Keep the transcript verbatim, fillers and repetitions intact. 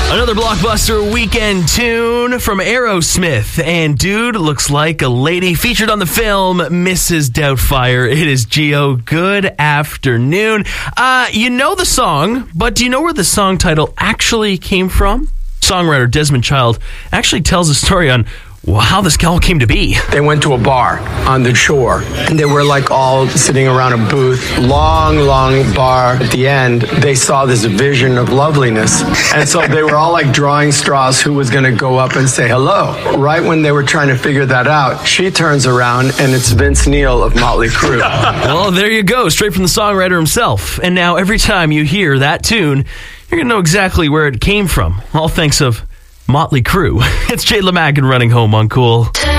Another blockbuster weekend tune from Aerosmith. And dude looks like a lady featured on the film Missus Doubtfire. It is Gio. Good afternoon. Uh, you know the song, but do you know where the song title actually came from? Songwriter Desmond Child actually tells a story on well, how this all came to be. They went to a bar on the shore, and they were like all sitting around a booth, long, long bar. At the end, they saw this vision of loveliness, and so they were all like drawing straws who was going to go up and say hello. Right when they were trying to figure that out, she turns around, and it's Vince Neil of Motley Crue. Well, there you go, straight from the songwriter himself. And now every time you hear that tune, you're going to know exactly where it came from, all thanks of Motley Crue. It's Jay LeMagan running home on Cool.